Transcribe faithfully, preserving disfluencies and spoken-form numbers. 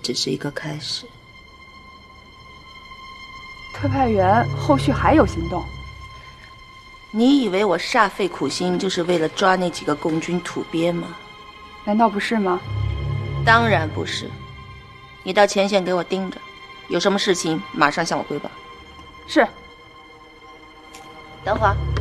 只是一个开始。 特派员后续还有行动？ 你以为我煞费苦心就是为了抓那几个共军土鳖吗？ 难道不是吗？ 当然不是。你到前线给我盯着，有什么事情马上向我汇报。 是。 等会儿。